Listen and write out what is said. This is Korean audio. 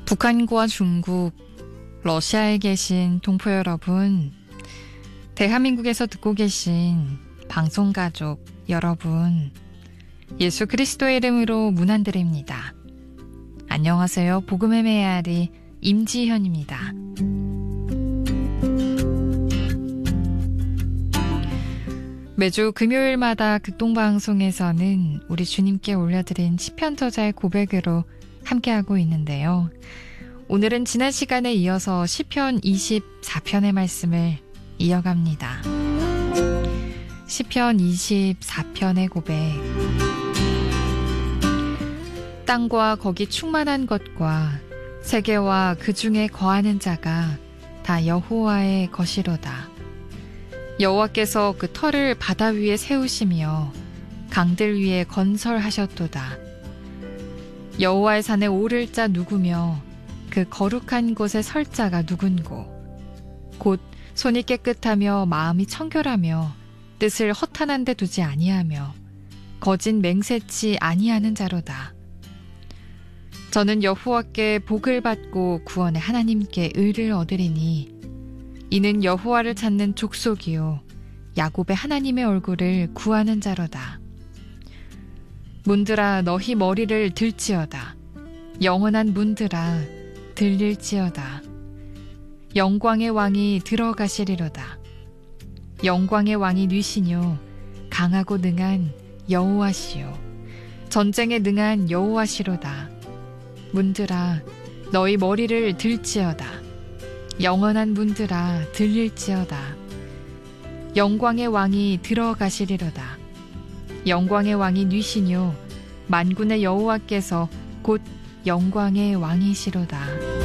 북한과 중국, 러시아에 계신 동포 여러분, 대한민국에서 듣고 계신 방송가족 여러분, 예수 그리스도의 이름으로 문안드립니다. 안녕하세요. 복음의 메아리 임지현입니다. 매주 금요일마다 극동방송에서는 우리 주님께 올려드린 시편 저자의 고백으로 함께하고 있는데요. 오늘은 지난 시간에 이어서 시편 24편의 말씀을 이어갑니다. 시편 24편의 고백. 땅과 거기 충만한 것과 세계와 그 중에 거하는 자가 다 여호와의 것이로다. 여호와께서 그 터를 바다 위에 세우시며 강들 위에 건설하셨도다. 여호와의 산에 오를 자 누구며 그 거룩한 곳에 설 자가 누군고. 곧 손이 깨끗하며 마음이 청결하며 뜻을 허탄한 데 두지 아니하며 거짓 맹세치 아니하는 자로다. 저는 여호와께 복을 받고 구원의 하나님께 의를 얻으리니 이는 여호와를 찾는 족속이요 야곱의 하나님의 얼굴을 구하는 자로다. 문들아 너희 머리를 들지어다. 영원한 문들아 들릴지어다. 영광의 왕이 들어가시리로다. 영광의 왕이 뉘시뇨 강하고 능한 여호와시요 전쟁에 능한 여호와시로다. 문들아 너희 머리를 들지어다. 영원한 문들아 들릴지어다. 영광의 왕이 들어가시리로다. 영광의 왕이 뉘시뇨 만군의 여호와께서 곧 영광의 왕이시로다.